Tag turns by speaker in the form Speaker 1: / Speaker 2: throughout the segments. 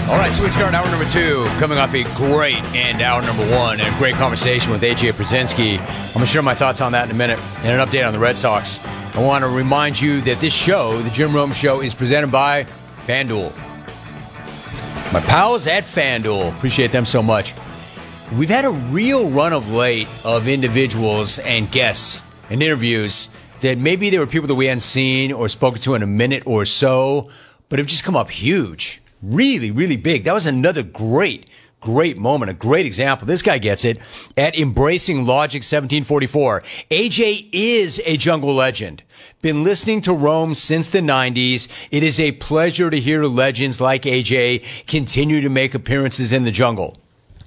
Speaker 1: All right, so we start hour number 2, coming off a great end hour number 1, and a great conversation with A.J. Pierzynski. I'm going to share my thoughts on that in a minute, and an update on the Red Sox. I want to remind you that this show, the Jim Rome Show, is presented by FanDuel. My pals at FanDuel, appreciate them so much. We've had a real run of late of individuals and guests and interviews that maybe they were people that we hadn't seen or spoken to in a minute or so, but have just come up huge. Really, really big. That was another great moment, a great example. This guy gets it at Embracing Logic 1744. AJ is a jungle legend. Been listening to Rome since the 90s. It is a pleasure to hear legends like AJ continue to make appearances in the jungle.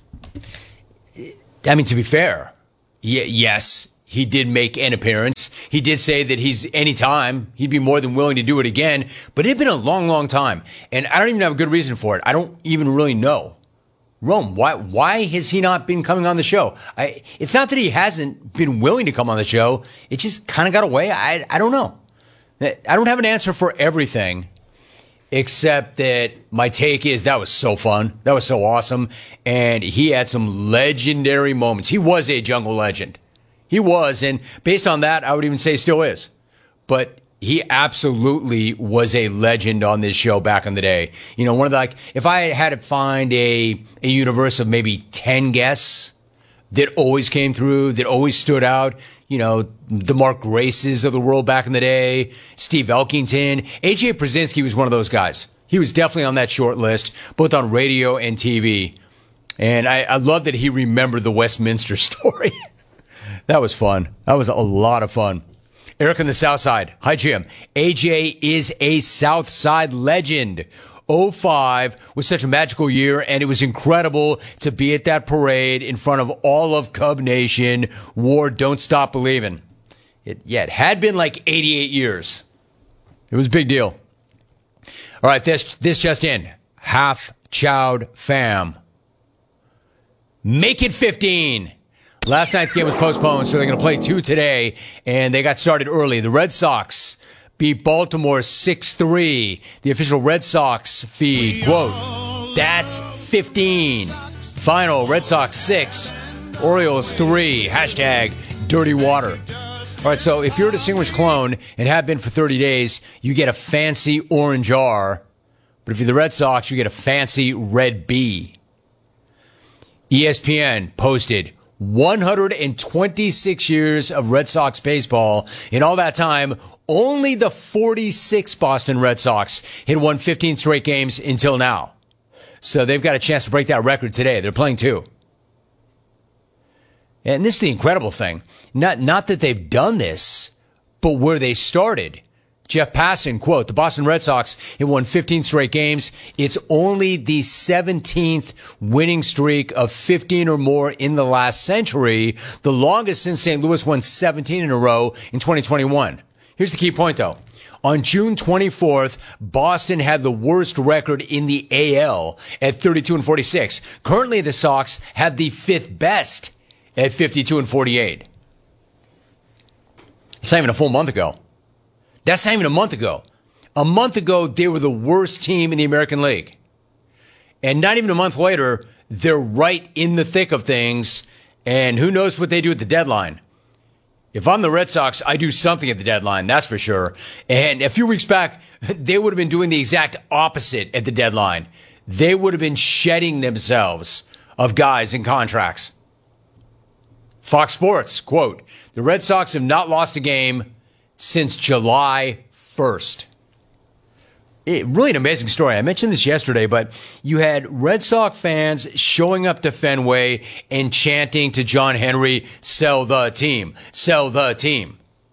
Speaker 1: I mean, to be fair, yes, he did make an appearance. He did say that anytime, he'd be more than willing to do it again. But it had been a long, long time. And I don't even have a good reason for it. I don't even really know. Rome, why has he not been coming on the show? It's not that he hasn't been willing to come on the show. It just kind of got away. I don't know. I don't have an answer for everything, except that my take is that was so fun. That was so awesome. And he had some legendary moments. He was a jungle legend. He was, and based on that, I would even say still is. But he absolutely was a legend on this show back in the day. You know, if I had to find a universe of maybe 10 guests that always came through, that always stood out, you know, the Mark Graces of the world back in the day, Steve Elkington, A.J. Pierzynski was one of those guys. He was definitely on that short list, both on radio and TV. And I love that he remembered the Westminster story. That was fun. That was a lot of fun. Eric on the South Side. Hi, Jim. AJ is a South Side legend. 05 was such a magical year, and it was incredible to be at that parade in front of all of Cub Nation. War Don't Stop Believing. It had been like 88 years. It was a big deal. All right, this just in. Half Chowed fam. Make it 15. Last night's game was postponed, so they're going to play 2 today, and they got started early. The Red Sox beat Baltimore 6-3. The official Red Sox feed, quote, that's 15. Final, Red Sox 6, Orioles 3, hashtag dirty water. All right, so if you're a Distinguished Clone and have been for 30 days, you get a fancy orange R. But if you're the Red Sox, you get a fancy red B. ESPN posted 126 years of Red Sox baseball. In all that time, only the 46 Boston Red Sox had won 15 straight games until now. So they've got a chance to break that record today. They're playing 2. And this is the incredible thing. Not that they've done this, but where they started. Jeff Passan, quote, the Boston Red Sox have won 15 straight games. It's only the 17th winning streak of 15 or more in the last century, the longest since St. Louis won 17 in a row in 2021. Here's the key point, though. On June 24th, Boston had the worst record in the AL at 32-46. Currently, the Sox have the 5th best at 52-48. It's not even a full month ago. That's not even a month ago. A month ago, they were the worst team in the American League. And not even a month later, they're right in the thick of things. And who knows what they do at the deadline. If I'm the Red Sox, I do something at the deadline, that's for sure. And a few weeks back, they would have been doing the exact opposite at the deadline. They would have been shedding themselves of guys in contracts. Fox Sports, quote, the Red Sox have not lost a game since July 1st. Really an amazing story. I mentioned this yesterday, but you had Red Sox fans showing up to Fenway and chanting to John Henry, sell the team, sell the team.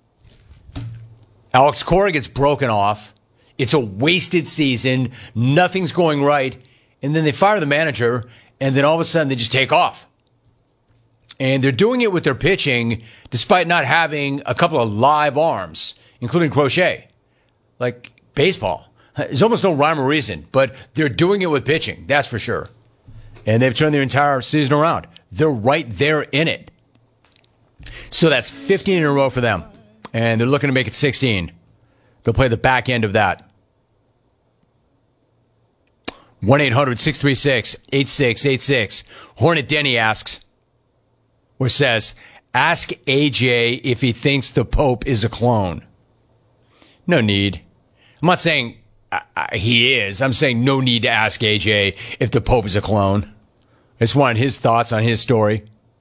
Speaker 1: Alex Cora gets broken off. It's a wasted season. Nothing's going right. And then they fire the manager, and then all of a sudden they just take off. And they're doing it with their pitching despite not having a couple of live arms, including Crochet. Like baseball. There's almost no rhyme or reason, but they're doing it with pitching, that's for sure. And they've turned their entire season around. They're right there in it. So that's 15 in a row for them. And they're looking to make it 16. They'll play the back end of that. 1-800-636-8686. Hornet Denny asks, or says, ask AJ if he thinks the Pope is a clone. No need. I'm not saying he is. I'm saying no need to ask AJ if the Pope is a clone. I just wanted his thoughts on his story.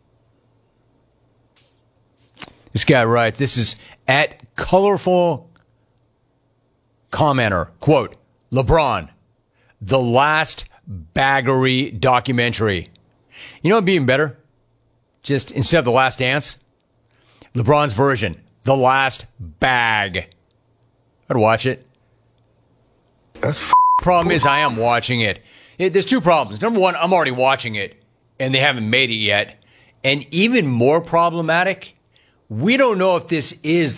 Speaker 1: This guy writes, this is at Colorful Commenter. Quote, LeBron, the last baggery documentary. You know what would be even better? Just instead of The Last Dance, LeBron's version, The Last Bag. I'd watch it. Problem is, I am watching it. There's two problems. Number one, I'm already watching it, and they haven't made it yet. And even more problematic, we don't know if this is